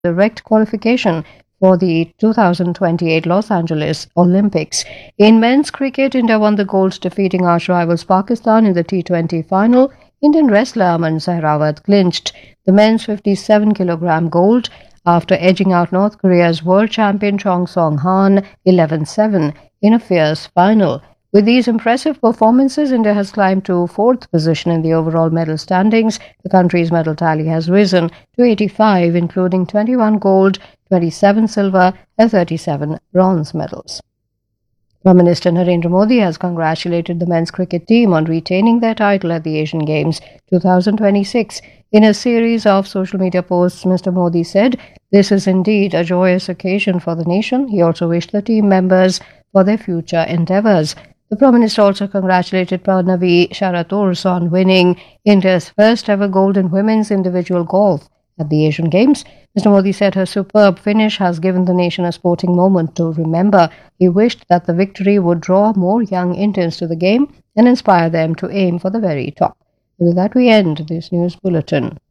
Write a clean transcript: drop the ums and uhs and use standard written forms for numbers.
direct qualification for the 2028 Los Angeles Olympics. In men's cricket, India won the gold, defeating arch rivals Pakistan in the T20 final. Indian wrestler Aman Sehrawat clinched the men's 57-kilogram gold after edging out North Korea's world champion Chong Song-han 11-7 in a fierce final. With these impressive performances, India has climbed to fourth position in the overall medal standings. The country's medal tally has risen to 85, including 21 gold, 27 silver and 37 bronze medals. Prime Minister Narendra Modi has congratulated the men's cricket team on retaining their title at the Asian Games 2026. In a series of social media posts, Mr. Modi said, "This is indeed a joyous occasion for the nation." He also wished the team members for their future endeavours. The Prime Minister also congratulated Pranavi Sharaturs on winning India's first ever gold in women's individual golf at the Asian Games. Mr. Modi said her superb finish has given the nation a sporting moment to remember. He wished that the victory would draw more young Indians to the game and inspire them to aim for the very top. And with that, we end this news bulletin.